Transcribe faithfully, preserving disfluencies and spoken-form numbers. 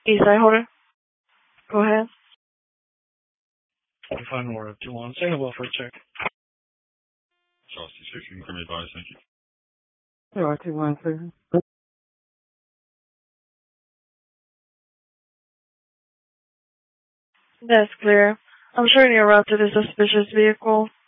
Eastside holder. Go ahead. Final order two one. Say hello for a check. Charles T six, you can come advise, thank you. Zero two one seven. That's clear. I'm sure you're route to the suspicious vehicle.